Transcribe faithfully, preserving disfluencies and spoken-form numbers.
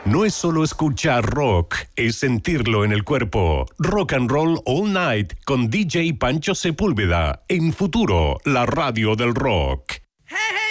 No es solo escuchar rock, es sentirlo en el cuerpo. Rock and Roll All Night con D J Pancho Sepúlveda. En Futuro, la radio del rock.